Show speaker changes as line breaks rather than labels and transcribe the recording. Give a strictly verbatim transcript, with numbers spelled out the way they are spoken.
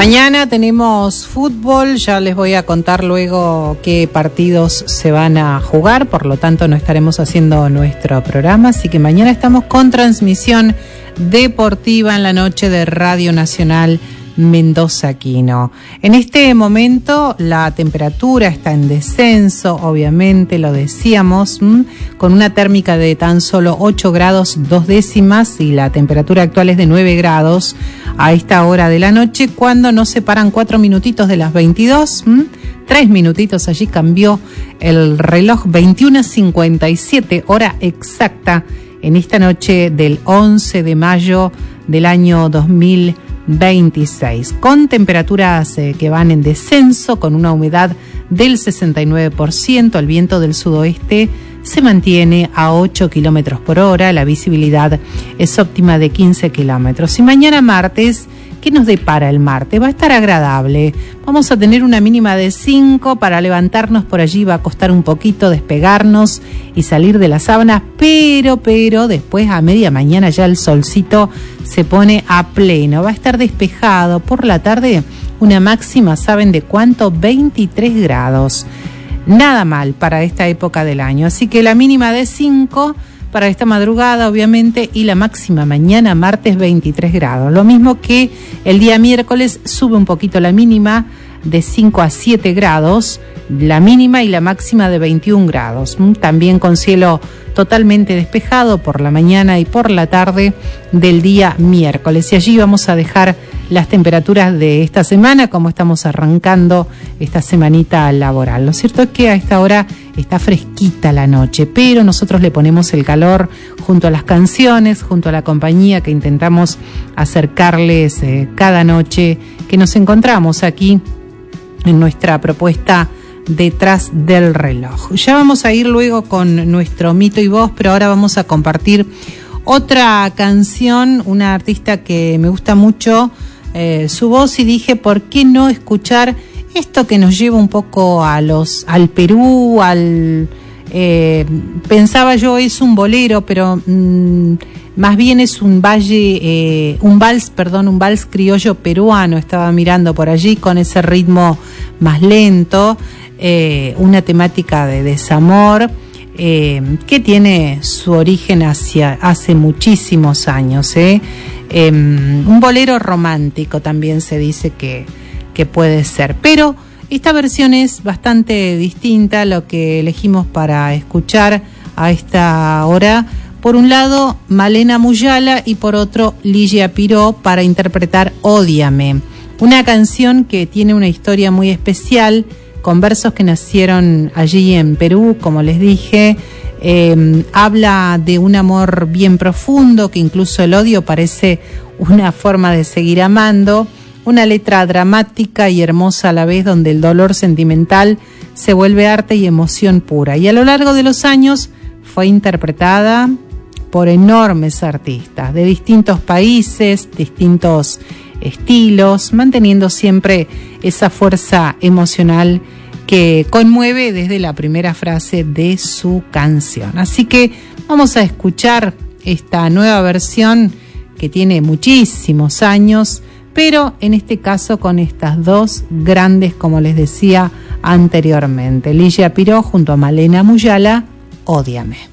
Mañana tenemos fútbol, ya les voy a contar luego qué partidos se van a jugar, por lo tanto no estaremos haciendo nuestro programa, así que mañana estamos con transmisión deportiva en la noche de Radio Nacional Mendoza Quino. En este momento la temperatura está en descenso, obviamente lo decíamos, ¿m? con una térmica de tan solo ocho grados dos décimas y la temperatura actual es de nueve grados a esta hora de la noche, cuando nos separan cuatro minutitos de las veintidós, ¿m? tres minutitos, allí cambió el reloj, veintiuno cincuenta y siete, hora exacta en esta noche del once de mayo del año dos mil veintiséis, con temperaturas eh, que van en descenso, con una humedad del sesenta y nueve por ciento, el viento del sudoeste se mantiene a ocho kilómetros por hora, la visibilidad es óptima de quince kilómetros. Y mañana martes, ¿qué nos depara el martes? Va a estar agradable, vamos a tener una mínima de cinco, para levantarnos por allí va a costar un poquito despegarnos y salir de las sábanas, pero, pero después a media mañana ya el solcito se pone a pleno, va a estar despejado, por la tarde una máxima, ¿saben de cuánto? veintitrés grados, nada mal para esta época del año, así que la mínima de cinco para esta madrugada, obviamente, y la máxima mañana, martes, veintitrés grados. Lo mismo que el día miércoles, sube un poquito la mínima de cinco a siete grados, la mínima y la máxima de veintiún grados. También con cielo totalmente despejado por la mañana y por la tarde del día miércoles. Y allí vamos a dejar las temperaturas de esta semana, como estamos arrancando esta semanita laboral. Lo cierto es que a esta hora está fresquita la noche, pero nosotros le ponemos el calor junto a las canciones, junto a la compañía que intentamos acercarles eh, cada noche que nos encontramos aquí en nuestra propuesta Detrás del Reloj. Ya vamos a ir luego con nuestro mito y voz, pero ahora vamos a compartir otra canción, una artista que me gusta mucho eh, su voz, y dije, ¿por qué no escuchar esto que nos lleva un poco a los al Perú, al eh, pensaba yo es un bolero, pero mmm, más bien es un valle, eh, un vals, perdón, un vals criollo peruano. Estaba mirando por allí con ese ritmo más lento, eh, una temática de desamor eh, que tiene su origen hacia hace muchísimos años. Eh. Eh, un bolero romántico también se dice que, que puede ser, pero esta versión es bastante distinta a lo que elegimos para escuchar a esta hora. Por un lado, Malena Muyala, y por otro, Ligia Piró, para interpretar Ódiame. Una canción que tiene una historia muy especial, con versos que nacieron allí en Perú, como les dije. Eh, habla de un amor bien profundo, que incluso el odio parece una forma de seguir amando. Una letra dramática y hermosa a la vez, donde el dolor sentimental se vuelve arte y emoción pura. Y a lo largo de los años fue interpretada por enormes artistas de distintos países, distintos estilos, manteniendo siempre esa fuerza emocional que conmueve desde la primera frase de su canción. Así que vamos a escuchar esta nueva versión que tiene muchísimos años, pero en este caso con estas dos grandes, como les decía anteriormente, Ligia Piró junto a Malena Muyala, Ódiame.